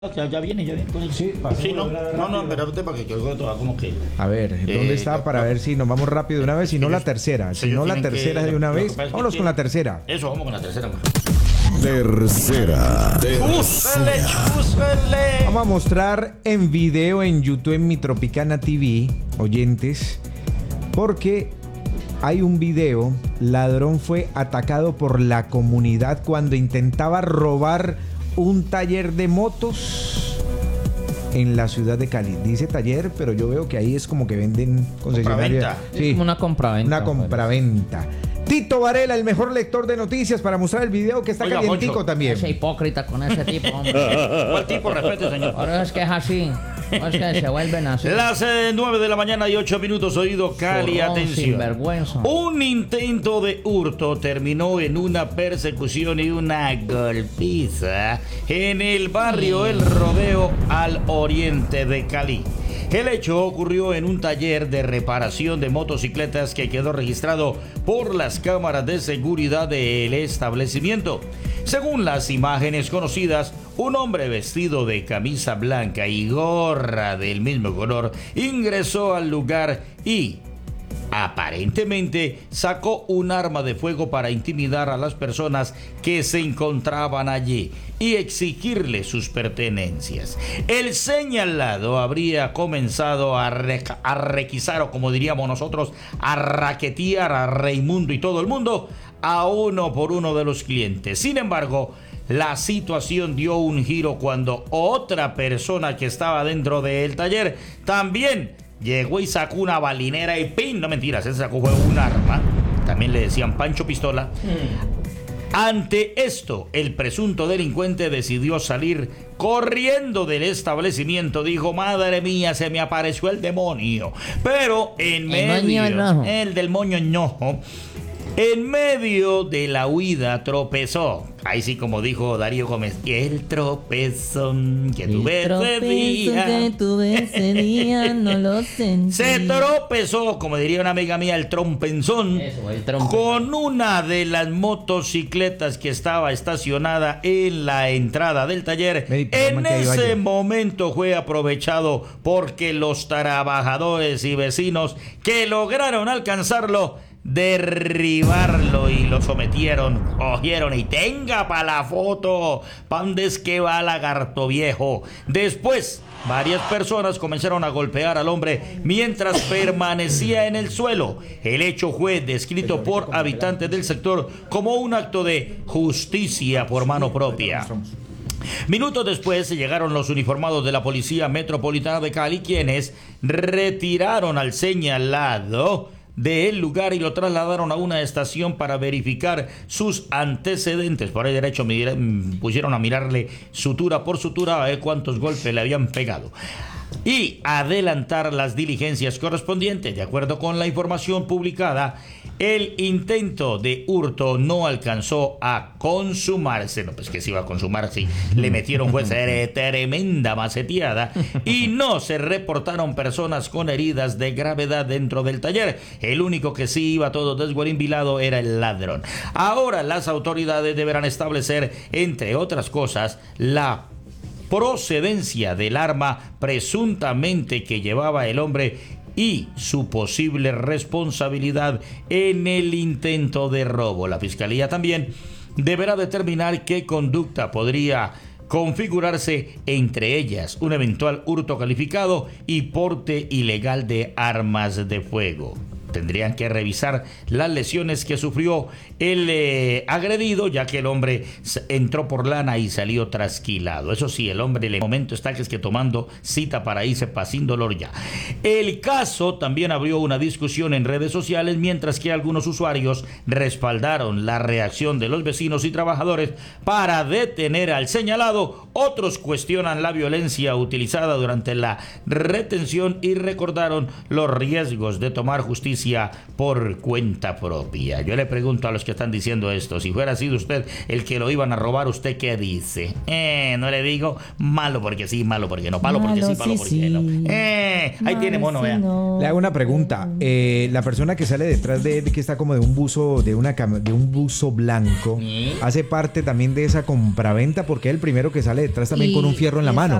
Ya viene con el... Sí, sí, no, espérate para que yo como que... A ver, ¿dónde está? Para ver si nos vamos rápido de una vez, si no la tercera. Si no la tercera de una vez, vámonos con la tercera. Eso, vamos con la tercera. Tercera. Vamos a mostrar en video en YouTube en Mi Tropicana TV, oyentes, porque hay un video. Ladrón fue atacado por la comunidad cuando intentaba robar un taller de motos en la ciudad de Cali. Dice taller, pero yo veo que ahí es como que venden concesionarias. Sí, es como una compraventa. Una compraventa. Tito Varela, el mejor lector de noticias, para mostrar el video que está calientico Moncho, también. Ese hipócrita con ese tipo, hombre. ¿Cuál tipo? Respete, señor. Ahora es que es así. No es que se vuelven así. Las 9 de la mañana y 8 minutos, oído Cali, atención. Sinvergüenza. Un intento de hurto terminó en una persecución y una golpiza en el barrio El Rodeo al oriente de Cali. El hecho ocurrió en un taller de reparación de motocicletas que quedó registrado por las cámaras de seguridad del establecimiento. Según las imágenes conocidas, un hombre vestido de camisa blanca y gorra del mismo color ingresó al lugar y aparentemente sacó un arma de fuego para intimidar a las personas que se encontraban allí y exigirle sus pertenencias. El señalado habría comenzado a requisar, o como diríamos nosotros, a raquetear a Raimundo y todo el mundo, a uno por uno de los clientes. Sin embargo, la situación dio un giro cuando otra persona que estaba dentro del taller también llegó y sacó una balinera y ¡pin! No mentiras, él sacó un arma. También le decían Pancho Pistola. Ante esto, el presunto delincuente decidió salir corriendo del establecimiento. Dijo: madre mía, se me apareció el demonio. Pero en medio, el del moño ñojo, en medio de la huida tropezó. Ahí sí, como dijo Darío Gómez, el tropezón que tuve ese día no lo sentí. Se tropezó, como diría una amiga mía, el trompenzón. Eso, con una de las motocicletas que estaba estacionada en la entrada del taller. En ese momento fue aprovechado porque los trabajadores y vecinos que lograron alcanzarlo, derribarlo y lo sometieron, cogieron y tenga pa' la foto, pandes que va lagarto viejo. Después, varias personas comenzaron a golpear al hombre mientras permanecía en el suelo. El hecho fue descrito por habitantes del sector como un acto de justicia por mano propia. Minutos después llegaron los uniformados de la Policía Metropolitana de Cali, quienes retiraron al señalado del lugar y lo trasladaron a una estación para verificar sus antecedentes. Por ahí derecho pusieron a mirarle sutura por sutura a ver cuántos golpes le habían pegado y adelantar las diligencias correspondientes. De acuerdo con la información publicada, el intento de hurto no alcanzó a consumarse. No, pues que se iba a consumar si le metieron tremenda maceteada, y no se reportaron personas con heridas de gravedad dentro del taller. El único que sí iba todo desguarimbilado era el ladrón. Ahora las autoridades deberán establecer, entre otras cosas, la procedencia del arma presuntamente que llevaba el hombre y su posible responsabilidad en el intento de robo. La Fiscalía también deberá determinar qué conducta podría configurarse, entre ellas un eventual hurto calificado y porte ilegal de armas de fuego. Tendrían que revisar las lesiones que sufrió el agredido, ya que el hombre entró por lana y salió trasquilado. Eso sí, el hombre en el momento está que es que tomando cita para irse sin dolor ya. El caso también abrió una discusión en redes sociales, mientras que algunos usuarios respaldaron la reacción de los vecinos y trabajadores para detener al señalado. Otros cuestionan la violencia utilizada durante la retención y recordaron los riesgos de tomar justicia violencia por cuenta propia. Yo le pregunto a los que están diciendo esto, si fuera sido usted el que lo iban a robar, ¿usted qué dice? No le digo malo porque sí, malo porque no, palo porque sí, palo porque no. Ahí tiene mono, vea. Le hago una pregunta. La persona que sale detrás de él, que está como de un buzo, de un buzo blanco, ¿hace parte también de esa compraventa? Porque es el primero que sale detrás también con un fierro en la mano.